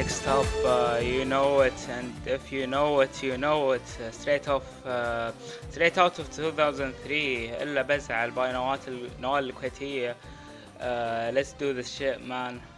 next up, you know it, and if you know it, you know it. Straight out of 2003. إلا بزعل by نوال الكويتية. Let's do this shit, man.